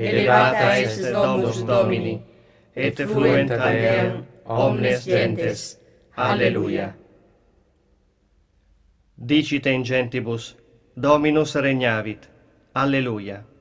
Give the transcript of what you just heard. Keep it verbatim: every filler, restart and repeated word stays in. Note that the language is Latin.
elevata est Domus Domini, et fluent aereum omnes gentes. Alleluia. Dicite in gentibus, Dominus regnavit. Alleluia.